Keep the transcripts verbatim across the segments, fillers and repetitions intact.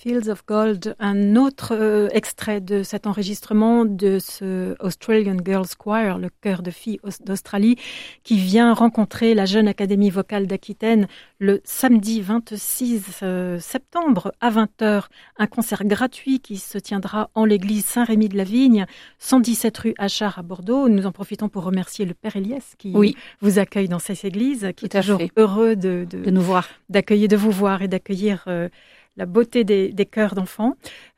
Fields of Gold, un autre euh, extrait de cet enregistrement de ce Australian Girls Choir, le chœur de filles d'Australie, qui vient rencontrer la Jeune Académie Vocale d'Aquitaine le samedi vingt-six septembre à vingt heures. Un concert gratuit qui se tiendra en l'église Saint-Rémy de la Vigne, cent dix-sept rue Achard à Bordeaux. Nous en profitons pour remercier le Père Eliès qui oui. vous accueille dans cette église, qui Tout est toujours fait. heureux de, de, de nous voir, d'accueillir, de vous voir et d'accueillir euh, la beauté des, des chœurs d'enfants.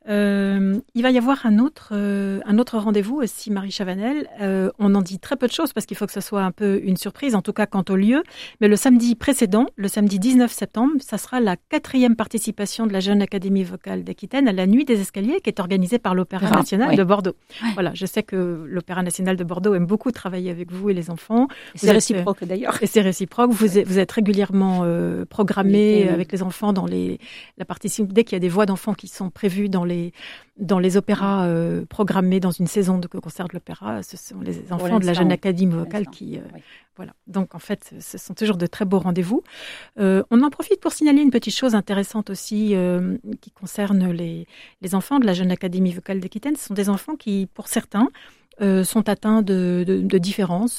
Euh, il va y avoir un autre, euh, un autre rendez-vous aussi, Marie Chavanel. Euh, on en dit très peu de choses parce qu'il faut que ce soit un peu une surprise, en tout cas quant au lieu. Mais le samedi précédent, le samedi dix-neuf septembre, ça sera la quatrième participation de la Jeune Académie Vocale d'Aquitaine à la Nuit des Escaliers, qui est organisée par l'Opéra ah, National oui. de Bordeaux. Ouais. Voilà, je sais que l'Opéra National de Bordeaux aime beaucoup travailler avec vous et les enfants. Et c'est êtes, réciproque d'ailleurs. Et c'est réciproque. Vous êtes, vous êtes régulièrement euh, programmés oui, oui. avec les enfants dans les, la participation. Dès qu'il y a des voix d'enfants qui sont prévues dans les dans les opéras euh, programmés dans une saison de concert de l'opéra, ce sont les enfants de la Jeune Académie Vocale qui... Euh, oui. Voilà. Donc, en fait, ce sont toujours de très beaux rendez-vous. Euh, on en profite pour signaler une petite chose intéressante aussi euh, qui concerne les, les enfants de la Jeune Académie Vocale d'Aquitaine. Ce sont des enfants qui, pour certains, Euh, sont atteints de, de, de différences,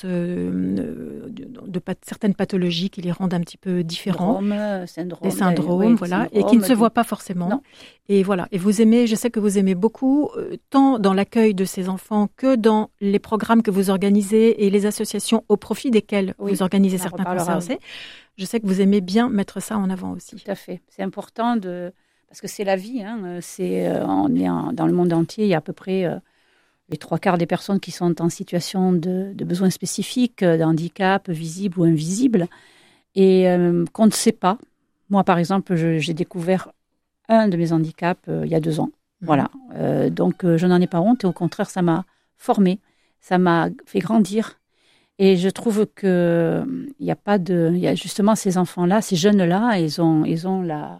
euh, de, de, de certaines pathologies qui les rendent un petit peu différents. Syndrome, syndrome, des syndromes, oui, voilà, syndrome, et qui ne se voient pas forcément. Non. Et voilà. Et vous aimez, je sais que vous aimez beaucoup, euh, tant dans l'accueil de ces enfants que dans les programmes que vous organisez et les associations au profit desquelles oui, vous organisez certains concerts. Je sais que vous aimez bien mettre ça en avant aussi. Tout à fait. C'est important de, parce que c'est la vie. Hein. C'est, euh, on est en, dans le monde entier, il y a à peu près euh, les trois quarts des personnes qui sont en situation de, de besoins spécifiques, de handicap visible ou invisible, et euh, qu'on ne sait pas. Moi, par exemple, je, j'ai découvert un de mes handicaps euh, il y a deux ans. Mmh. Voilà. Euh, donc, euh, je n'en ai pas honte, et au contraire, ça m'a formée, ça m'a fait grandir. Et je trouve que il y a pas de, il y a justement ces enfants-là, ces jeunes-là, ils ont, ils ont la,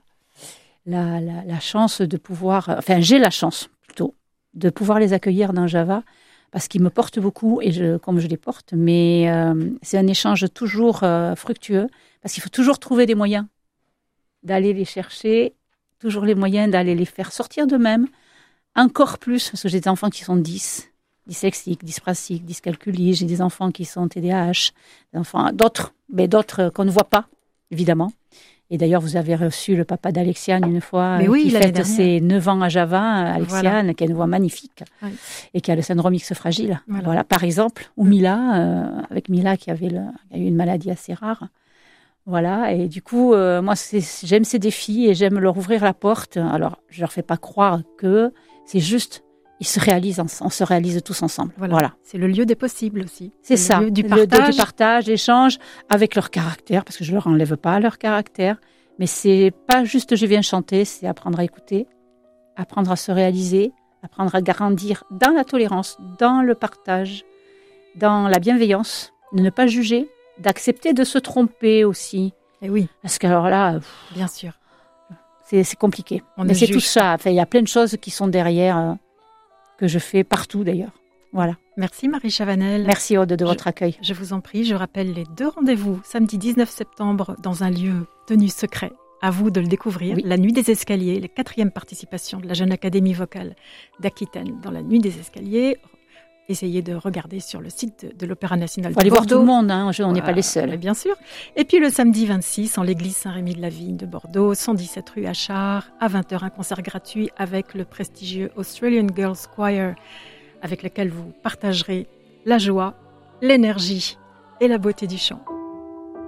la, la, la chance de pouvoir, enfin, j'ai la chance plutôt de pouvoir les accueillir dans Java, parce qu'ils me portent beaucoup, et je, comme je les porte, mais euh, c'est un échange toujours euh, fructueux, parce qu'il faut toujours trouver des moyens d'aller les chercher, toujours les moyens d'aller les faire sortir d'eux-mêmes, encore plus, parce que j'ai des enfants qui sont dys, dyslexiques, dyspraxiques, dyscalculiques, j'ai des enfants qui sont T D A H, des enfants, d'autres, mais d'autres qu'on ne voit pas, évidemment. Et d'ailleurs, vous avez reçu le papa d'Alexiane une fois, mais oui, qui fête ses neuf ans à Java, Alexiane, voilà. Qui a une voix magnifique, oui. Et qui a le syndrome X fragile. Voilà, voilà par exemple. Ou Mila, euh, avec Mila qui avait le, qui a eu une maladie assez rare. Voilà, et du coup, euh, moi, c'est, j'aime ces défis et j'aime leur ouvrir la porte. Alors, je leur fais pas croire que c'est juste, ils se réalisent, on se réalise tous ensemble. Voilà. voilà. C'est le lieu des possibles aussi. C'est, c'est ça, le lieu du partage. partage. Le, du partage, l'échange avec leur caractère, parce que je leur enlève pas leur caractère. Mais c'est pas juste je viens chanter, c'est apprendre à écouter, apprendre à se réaliser, apprendre à grandir dans la tolérance, dans le partage, dans la bienveillance, de ne pas juger, d'accepter de se tromper aussi. Et oui. Parce que alors là, pff, bien sûr, c'est, c'est compliqué. On Mais c'est tout ça. Enfin, il y a plein de choses qui sont derrière, euh, que je fais partout d'ailleurs. Voilà. Merci Marie Chavanel. Merci Aude de je, votre accueil. Je vous en prie, je rappelle les deux rendez-vous. Samedi dix-neuf septembre dans un lieu tenu secret. À vous de le découvrir. Oui. La Nuit des Escaliers, la quatrième participation de la Jeune Académie Vocale d'Aquitaine dans la Nuit des Escaliers. Essayez de regarder sur le site de, de l'Opéra National de Bordeaux. Il faut aller voir tout le monde, hein, on n'est voilà, pas les seuls. Bien sûr. Et puis le samedi vingt-six, en l'église Saint-Rémy de la Vigne de Bordeaux, cent dix-sept rue Achard, à vingt heures, un concert gratuit avec le prestigieux Australian Girls Choir, avec lequel vous partagerez la joie, l'énergie et la beauté du chant.